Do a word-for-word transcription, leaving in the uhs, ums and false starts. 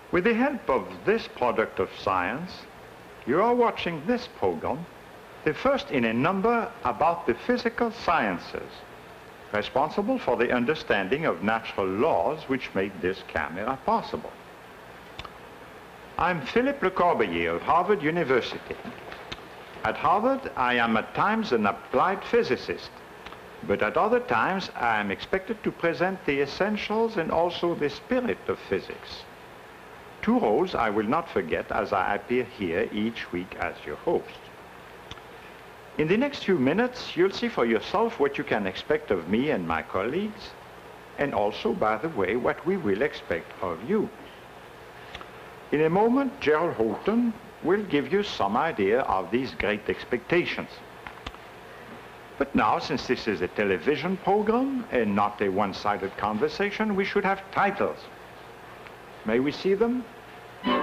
With the help of this product of science, you are watching this program, the first in a number about the physical sciences, responsible for the understanding of natural laws which made this camera possible. I'm Philippe Le Corbeiller of Harvard University. At Harvard, I am at times an applied physicist, but at other times I am expected to present the essentials and also the spirit of physics. Two roles I will not forget as I appear here each week as your host. In the next few minutes, you'll see for yourself what you can expect of me and my colleagues, and also, by the way, what we will expect of you. In a moment, Gerald Houghton will give you some idea of these great expectations. But now, since this is a television program and not a one-sided conversation, we should have titles. May we see them?